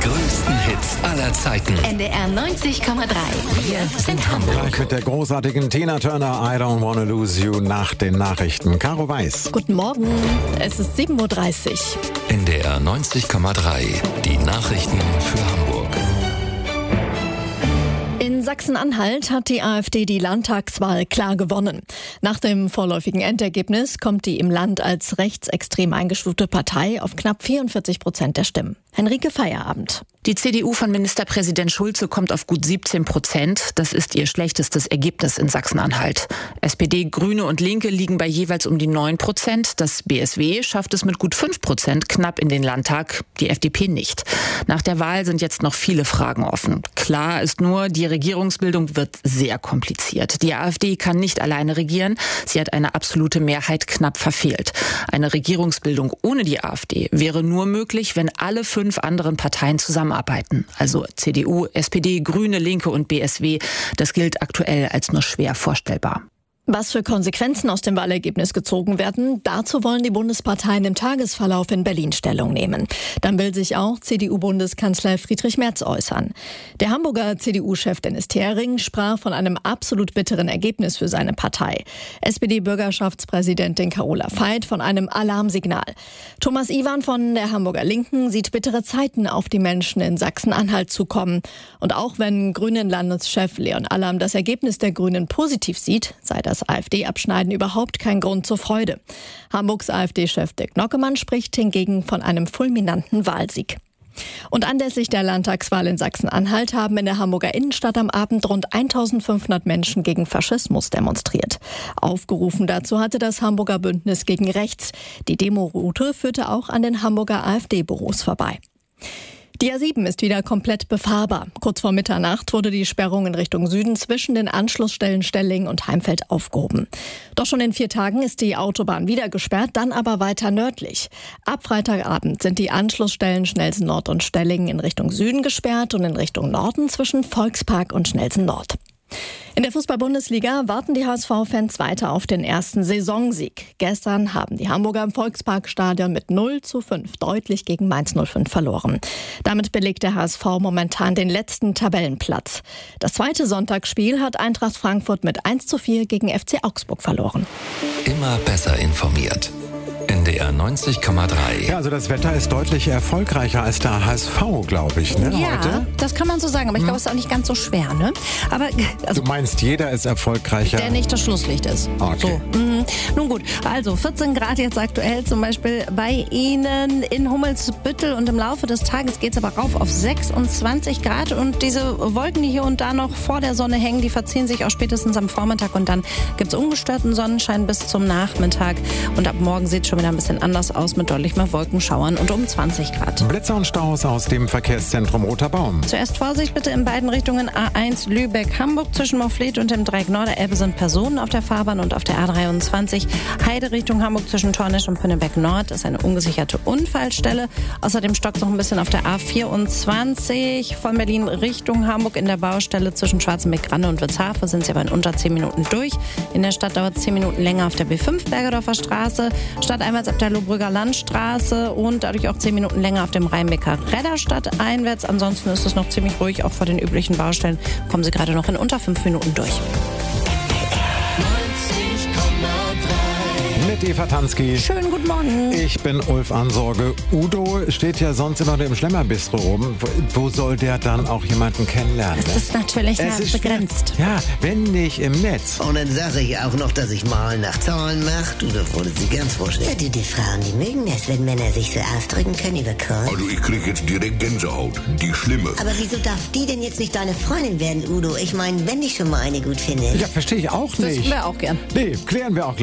größten Hits aller Zeiten. NDR 90,3. Wir sind Hamburg. Gleich mit der großartigen Tina Turner, I Don't Wanna Lose You nach den Nachrichten. Caro Weiß. Guten Morgen, es ist 7.30 Uhr. NDR 90,3. Die Nachrichten für Hamburg. In Sachsen-Anhalt hat die AfD die Landtagswahl klar gewonnen. Nach dem vorläufigen Endergebnis kommt die im Land als rechtsextrem eingestufte Partei auf knapp 44% der Stimmen. Henrike Feierabend. Die CDU von Ministerpräsident Schulze kommt auf gut 17%. Das ist ihr schlechtestes Ergebnis in Sachsen-Anhalt. SPD, Grüne und Linke liegen bei jeweils um die 9%. Das BSW schafft es mit gut 5% knapp in den Landtag, die FDP nicht. Nach der Wahl sind jetzt noch viele Fragen offen. Klar ist nur, die Regierungsbildung wird sehr kompliziert. Die AfD kann nicht alleine regieren. Sie hat eine absolute Mehrheit knapp verfehlt. Eine Regierungsbildung ohne die AfD wäre nur möglich, wenn alle 5 anderen Parteien zusammenarbeiten. Also CDU, SPD, Grüne, Linke und BSW. Das gilt aktuell als nur schwer vorstellbar. Was für Konsequenzen aus dem Wahlergebnis gezogen werden, dazu wollen die Bundesparteien im Tagesverlauf in Berlin Stellung nehmen. Dann will sich auch CDU-Bundeskanzler Friedrich Merz äußern. Der Hamburger CDU-Chef Dennis Thering sprach von einem absolut bitteren Ergebnis für seine Partei. SPD-Bürgerschaftspräsidentin Carola Veit von einem Alarmsignal. Thomas Iwan von der Hamburger Linken sieht bittere Zeiten auf die Menschen in Sachsen-Anhalt zukommen. Und auch wenn Grünen-Landeschef Leon Allam das Ergebnis der Grünen positiv sieht, sei das AfD-Abschneiden überhaupt kein Grund zur Freude. Hamburgs AfD-Chef Dirk Nockemann spricht hingegen von einem fulminanten Wahlsieg. Und anlässlich der Landtagswahl in Sachsen-Anhalt haben in der Hamburger Innenstadt am Abend rund 1500 Menschen gegen Faschismus demonstriert. Aufgerufen dazu hatte das Hamburger Bündnis gegen Rechts. Die Demoroute führte auch an den Hamburger AfD-Büros vorbei. Die A7 ist wieder komplett befahrbar. Kurz vor Mitternacht wurde die Sperrung in Richtung Süden zwischen den Anschlussstellen Stelling und Heimfeld aufgehoben. Doch schon in 4 Tagen ist die Autobahn wieder gesperrt, dann aber weiter nördlich. Ab Freitagabend sind die Anschlussstellen Schnelsen Nord und Stelling in Richtung Süden gesperrt und in Richtung Norden zwischen Volkspark und Schnelsen Nord. In der Fußball-Bundesliga warten die HSV-Fans weiter auf den ersten Saisonsieg. Gestern haben die Hamburger im Volksparkstadion mit 0:5 deutlich gegen Mainz 05 verloren. Damit belegt der HSV momentan den letzten Tabellenplatz. Das zweite Sonntagsspiel hat Eintracht Frankfurt mit 1:4 gegen FC Augsburg verloren. Immer besser informiert. NDR 90,3. Ja, also das Wetter ist deutlich erfolgreicher als der HSV, glaube ich, ne, ja, heute? Das kann man so sagen, aber ich glaube, es ist auch nicht ganz so schwer, ne? Aber, also, Du meinst, jeder ist erfolgreicher? der nicht das Schlusslicht ist. Okay. So. Nun gut, also 14 Grad jetzt aktuell zum Beispiel bei Ihnen in Hummelsbüttel und im Laufe des Tages geht es aber rauf auf 26 Grad und diese Wolken, die hier und da noch vor der Sonne hängen, die verziehen sich auch spätestens am Vormittag und dann gibt es ungestörten Sonnenschein bis zum Nachmittag und ab morgen sieht es schon wieder ein bisschen anders aus mit deutlich mehr Wolkenschauern und um 20 Grad. Blitzer und Staus aus dem Verkehrszentrum Roter Baum. Zuerst Vorsicht bitte in beiden Richtungen A1 Lübeck-Hamburg zwischen Moorfleet und dem Dreieck Norderelbe sind Personen auf der Fahrbahn und auf der A23 Heide Richtung Hamburg zwischen Tornisch und Pünnebeck Nord ist eine ungesicherte Unfallstelle. Außerdem stockt es noch ein bisschen auf der A24 von Berlin Richtung Hamburg in der Baustelle zwischen Schwarzenbeck-Granne und Witzhafe sind sie aber in unter 10 Minuten durch. In der Stadt dauert es 10 Minuten länger auf der B5 Bergedorfer Straße, stadteinwärts ab der Lohbrügger Landstraße und dadurch auch 10 Minuten länger auf dem Rheinbecker Redderstadt einwärts. Ansonsten ist es noch ziemlich ruhig, auch vor den üblichen Baustellen kommen sie gerade noch in unter 5 Minuten durch. Mit Eva Tansky. Schönen guten Morgen. Ich bin Ulf Ansorge. Udo steht ja sonst immer nur im Schlemmerbistro rum. Wo soll der dann auch jemanden kennenlernen? Das ist natürlich begrenzt. Ja, wenn nicht im Netz. Und dann sage ich auch noch, dass ich mal nach Zahlen mache. Du, das würde sie ganz vorstellen. Ja, die Frauen, die mögen es, wenn Männer sich so ausdrücken können über Korn. Also ich krieg jetzt direkt Gänsehaut. Die schlimme. Aber wieso darf die denn jetzt nicht deine Freundin werden, Udo? Ich meine, wenn dich schon mal eine gut findet. Ja, verstehe ich auch nicht. Das wir auch gern. Nee, klären wir auch gleich.